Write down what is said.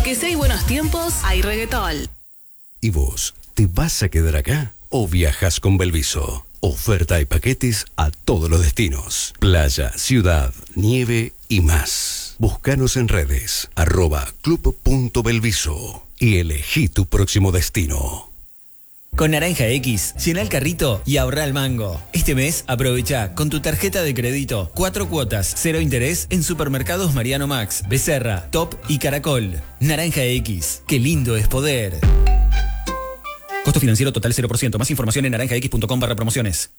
Porque si hay buenos tiempos, hay reggaetón. ¿Y vos, te vas a quedar acá o viajas con Belviso? Oferta y paquetes a todos los destinos. Playa, ciudad, nieve y más. Búscanos en redes, @club.belviso y elegí tu próximo destino. Con Naranja X, llena el carrito y ahorra el mango. Este mes aprovecha con tu tarjeta de crédito 4 cuotas, 0 interés en supermercados Mariano Max, Becerra, Top y Caracol. Naranja X, qué lindo es poder. Costo financiero total 0%. Más información en naranjax.com/promociones.